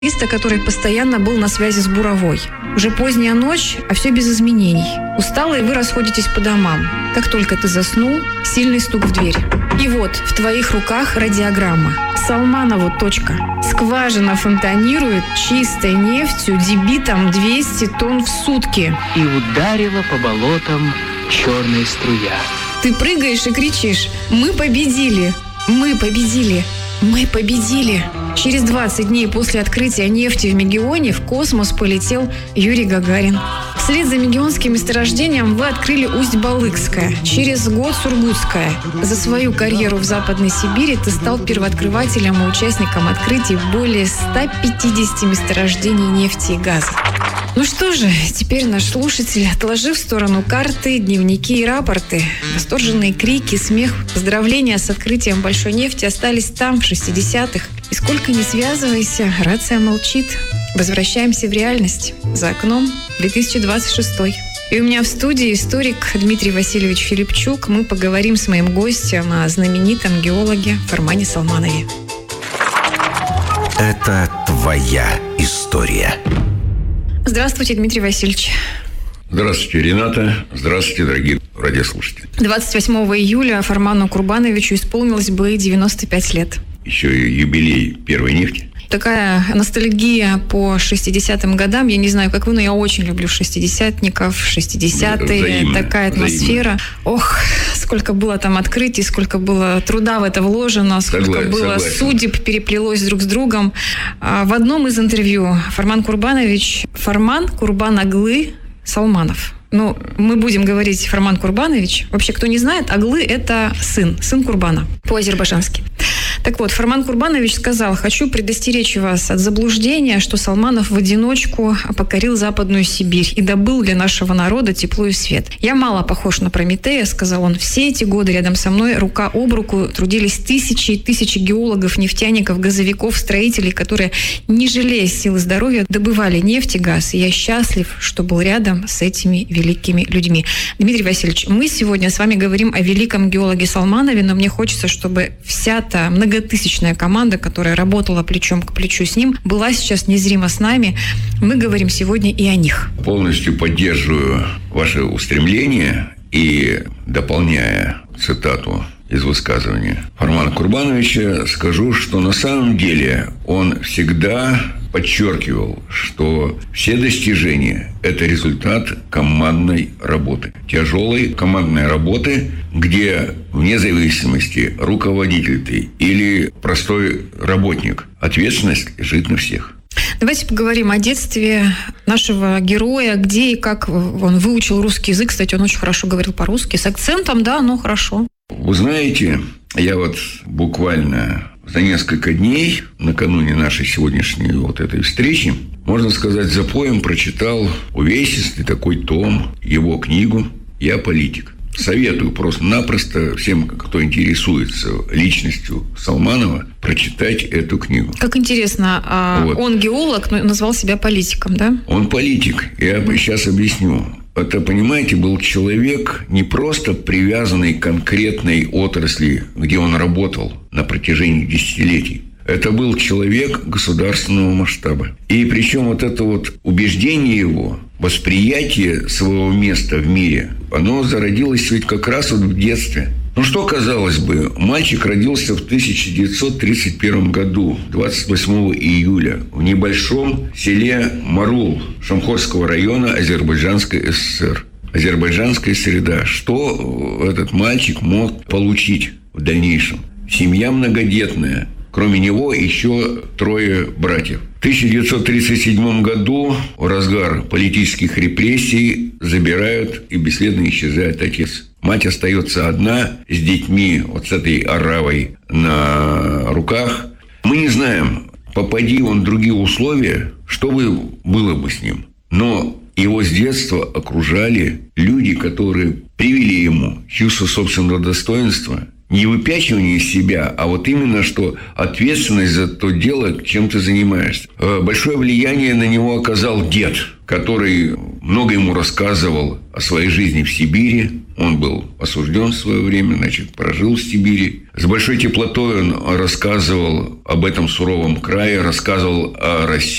который постоянно был на связи с буровой. Уже поздняя ночь, а все без изменений. Усталые вы расходитесь по домам. Как только ты заснул, сильный стук в дверь. И вот в твоих руках радиограмма. Салманову точка. Скважина фонтанирует чистой нефтью дебитом 200 тонн в сутки. И ударила по болотам черная струя. Ты прыгаешь и кричишь: «Мы победили! Мы победили! Мы победили!» Через 20 дней после открытия нефти в Мегионе в космос полетел Юрий Гагарин. Вслед за мегионским месторождением вы открыли Усть-Балыкское, через год Сургутское. За свою карьеру в Западной Сибири ты стал первооткрывателем и участником открытий более 150 месторождений нефти и газа. Ну что же, теперь наш слушатель, отложив в сторону карты, дневники и рапорты, восторженные крики, смех, поздравления с открытием большой нефти остались там, в 60-х. И сколько ни связывайся, рация молчит. Возвращаемся в реальность. За окном 2026. И у меня в студии историк Дмитрий Васильевич Филипчук. Мы поговорим с моим гостем о знаменитом геологе Фармане Салманове. Это твоя история. Здравствуйте, Дмитрий Васильевич. Здравствуйте, Рената. Здравствуйте, дорогие радиослушатели. 28 июля Фарману Курбановичу исполнилось бы 95 лет. Еще и юбилей первой нефти. Такая ностальгия по 60-м годам. Я не знаю, как вы, но я очень люблю шестидесятников, 60-е. Такая атмосфера. Ох, сколько было там открытий, сколько было труда в это вложено, сколько было судеб переплелось друг с другом. В одном из интервью Фарман Курбан-Аглы Салманов. Ну, мы будем говорить Фарман Курбанович. Вообще, кто не знает, Аглы – это сын Курбана по-азербайджански. Так вот, Фарман Курбанович сказал: «Хочу предостеречь вас от заблуждения, что Салманов в одиночку покорил Западную Сибирь и добыл для нашего народа тепло и свет. Я мало похож на Прометея», — сказал он. «Все эти годы рядом со мной рука об руку трудились тысячи и тысячи геологов, нефтяников, газовиков, строителей, которые, не жалея сил и здоровья, добывали нефть и газ. И я счастлив, что был рядом с этими великими людьми». Дмитрий Васильевич, мы сегодня с вами говорим о великом геологе Салманове, но мне хочется, чтобы вся та многотысячная команда, которая работала плечом к плечу с ним, была сейчас незримо с нами. Мы говорим сегодня и о них. Полностью поддерживаю ваше устремление и, дополняя цитату из высказывания Фармана Курбановича, скажу, что на самом деле он всегда подчеркивал, что все достижения – это результат командной работы. Тяжелой командной работы, где вне зависимости, руководитель ты или простой работник, ответственность лежит на всех. Давайте поговорим о детстве нашего героя, где и как он выучил русский язык. Кстати, он очень хорошо говорил по-русски, с акцентом, да, но хорошо. Вы знаете, я вот буквально за несколько дней, накануне нашей сегодняшней вот этой встречи, можно сказать, запоем прочитал увесистый такой том, его книгу «Я политик». Советую просто-напросто всем, кто интересуется личностью Салманова, прочитать эту книгу. Как интересно, вот. Он геолог, но назвал себя политиком, да? Он политик. Я сейчас объясню. Это, понимаете, был человек не просто привязанный к конкретной отрасли, где он работал на протяжении десятилетий. Это был человек государственного масштаба. И причем вот это вот убеждение его, восприятие своего места в мире, оно зародилось ведь как раз вот в детстве. Ну что, казалось бы, мальчик родился в 1931 году, 28 июля, в небольшом селе Марул Шамхорского района Азербайджанской ССР. Азербайджанская среда. Что этот мальчик мог получить в дальнейшем? Семья многодетная. Кроме него еще 3 братьев. В 1937 году, в разгар политических репрессий, забирают и бесследно исчезает отец. Мать остается одна с детьми, вот с этой оравой на руках. Мы не знаем, попади он в другие условия, что бы было бы с ним. Но его с детства окружали люди, которые привили ему чувство собственного достоинства, не выпячивание из себя, а вот именно, что ответственность за то дело, чем ты занимаешься. Большое влияние на него оказал дед, который много ему рассказывал о своей жизни в Сибири. Он был осужден в свое время, значит, прожил в Сибири. С большой теплотой он рассказывал об этом суровом крае, рассказывал о России.